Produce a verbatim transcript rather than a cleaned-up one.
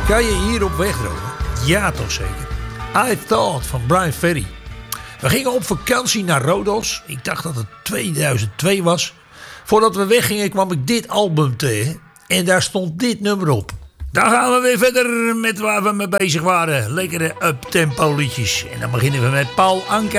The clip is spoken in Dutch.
Kan je hierop wegdrogen? Ja, toch zeker. I Thought van Brian Ferry. We gingen op vakantie naar Rodos. Ik dacht dat het tweeduizend twee was. Voordat we weggingen kwam ik dit album tegen. En daar stond dit nummer op. Dan gaan we weer verder met waar we mee bezig waren. Lekkere up-tempo liedjes. En dan beginnen we met Paul Anka.